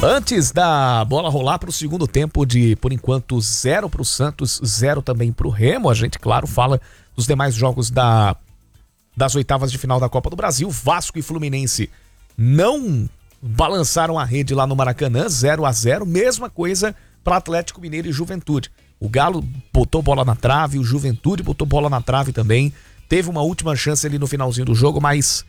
Antes da bola rolar para o segundo tempo de, por enquanto, 0 para o Santos, 0 também para o Remo, a gente, claro, fala dos demais jogos das oitavas de final da Copa do Brasil. Vasco e Fluminense não balançaram a rede lá no Maracanã, 0-0, mesma coisa para Atlético Mineiro e Juventude. O Galo botou bola na trave, o Juventude botou bola na trave também, teve uma última chance ali no finalzinho do jogo, mas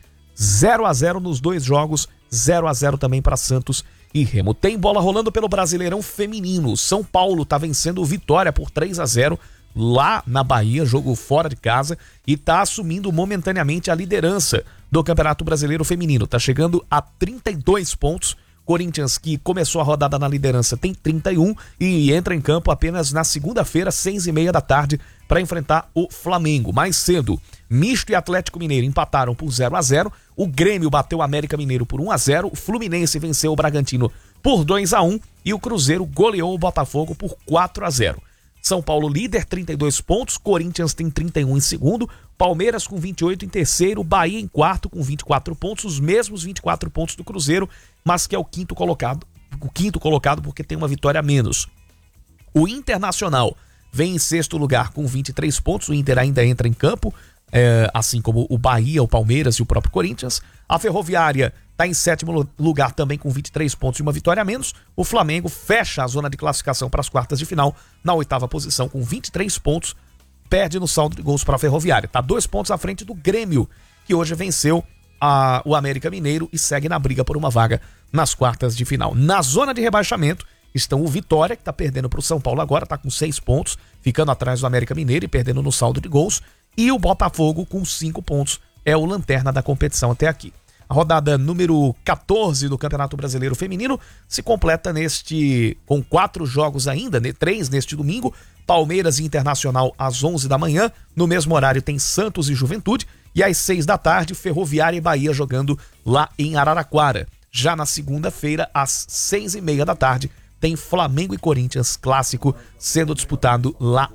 0-0 nos dois jogos, 0-0 também para Santos e Remo. Tem bola rolando pelo Brasileirão Feminino. São Paulo tá vencendo o Vitória por 3-0 lá na Bahia, jogo fora de casa, e tá assumindo momentaneamente a liderança do Campeonato Brasileiro Feminino. Tá chegando a 32 pontos. Corinthians, que começou a rodada na liderança, tem 31 e entra em campo apenas na segunda-feira, 6h30 da tarde, para enfrentar o Flamengo. Mais cedo, Misto e Atlético Mineiro empataram por 0-0, o Grêmio bateu o América Mineiro por 1-0, o Fluminense venceu o Bragantino por 2-1 e o Cruzeiro goleou o Botafogo por 4-0. São Paulo líder, 32 pontos, Corinthians tem 31 em segundo, Palmeiras com 28 em terceiro, Bahia em quarto com 24 pontos, os mesmos 24 pontos do Cruzeiro, mas que é o quinto colocado porque tem uma vitória a menos. O Internacional vem em sexto lugar com 23 pontos, o Inter ainda entra em campo, assim como o Bahia, o Palmeiras e o próprio Corinthians. A Ferroviária está em sétimo lugar também com 23 pontos e uma vitória a menos. O Flamengo fecha a zona de classificação para as quartas de final na oitava posição com 23 pontos, perde no saldo de gols para a Ferroviária. Está 2 pontos à frente do Grêmio, que hoje venceu o América Mineiro e segue na briga por uma vaga nas quartas de final. Na zona de rebaixamento estão o Vitória, que está perdendo para o São Paulo agora, está com 6 pontos, ficando atrás do América Mineiro e perdendo no saldo de gols. E o Botafogo com 5 pontos, é o lanterna da competição até aqui. A rodada número 14 do Campeonato Brasileiro Feminino se completa com 4 jogos ainda, 3 neste domingo. Palmeiras e Internacional às 11 da manhã. No mesmo horário tem Santos e Juventude. E às 6 da tarde, Ferroviária e Bahia jogando lá em Araraquara. Já na segunda-feira, às 6h30 da tarde, tem Flamengo e Corinthians clássico sendo disputado lá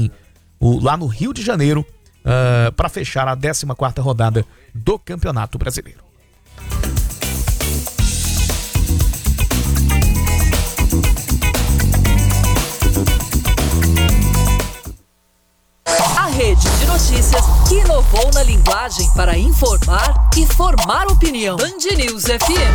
no Rio de Janeiro, para fechar a 14ª rodada do Campeonato Brasileiro. A rede de notícias que inovou na linguagem para informar e formar opinião. Band News FM.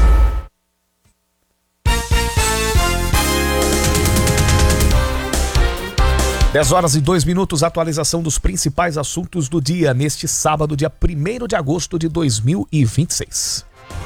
10h02, atualização dos principais assuntos do dia, neste sábado, dia 1º de agosto de 2026.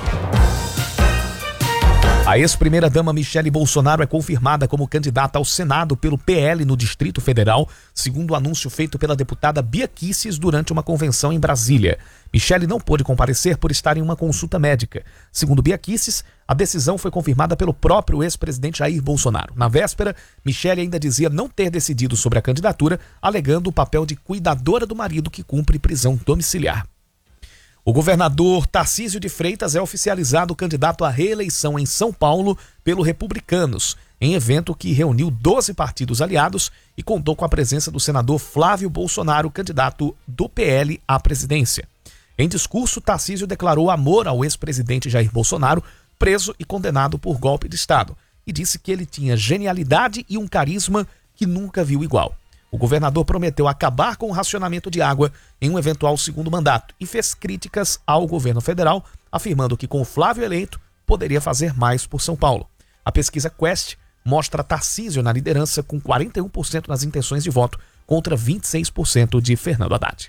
A ex-primeira-dama Michele Bolsonaro é confirmada como candidata ao Senado pelo PL no Distrito Federal, segundo o anúncio feito pela deputada Bia Kicis durante uma convenção em Brasília. Michele não pôde comparecer por estar em uma consulta médica. Segundo Bia Kicis, a decisão foi confirmada pelo próprio ex-presidente Jair Bolsonaro. Na véspera, Michele ainda dizia não ter decidido sobre a candidatura, alegando o papel de cuidadora do marido que cumpre prisão domiciliar. O governador Tarcísio de Freitas é oficializado candidato à reeleição em São Paulo pelo Republicanos, em evento que reuniu 12 partidos aliados e contou com a presença do senador Flávio Bolsonaro, candidato do PL à presidência. Em discurso, Tarcísio declarou amor ao ex-presidente Jair Bolsonaro, preso e condenado por golpe de Estado, e disse que ele tinha genialidade e um carisma que nunca viu igual. O governador prometeu acabar com o racionamento de água em um eventual segundo mandato e fez críticas ao governo federal, afirmando que com o Flávio eleito poderia fazer mais por São Paulo. A pesquisa Quest mostra Tarcísio na liderança com 41% nas intenções de voto contra 26% de Fernando Haddad.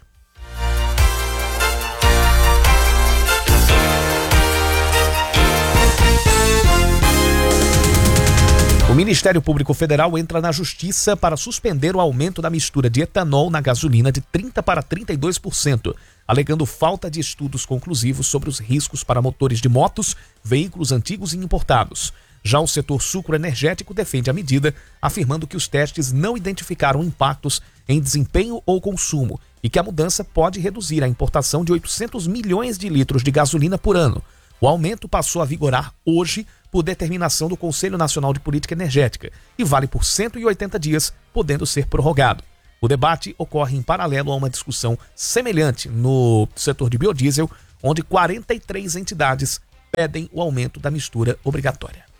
O Ministério Público Federal entra na Justiça para suspender o aumento da mistura de etanol na gasolina de 30% para 32%, alegando falta de estudos conclusivos sobre os riscos para motores de motos, veículos antigos e importados. Já o setor sucroenergético defende a medida, afirmando que os testes não identificaram impactos em desempenho ou consumo e que a mudança pode reduzir a importação de 800 milhões de litros de gasolina por ano. O aumento passou a vigorar hoje por determinação do Conselho Nacional de Política Energética e vale por 180 dias, podendo ser prorrogado. O debate ocorre em paralelo a uma discussão semelhante no setor de biodiesel, onde 43 entidades pedem o aumento da mistura obrigatória.